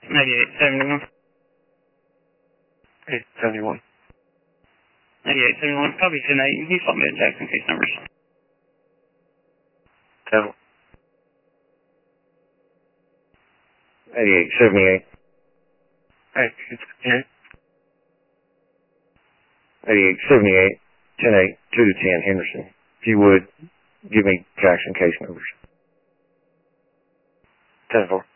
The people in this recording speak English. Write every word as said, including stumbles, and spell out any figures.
ninety-eight seventy-one. eight seventy-one. ninety-eight seventy-one. Copy tonight. You can default me the Jackson case numbers. ten. eighty-eight seventy-eight. eighty-eight seventy-eight. eighty-eight seventy-eight. ten eight. two to ten Henderson. If you would, give me Jackson case numbers. ten four.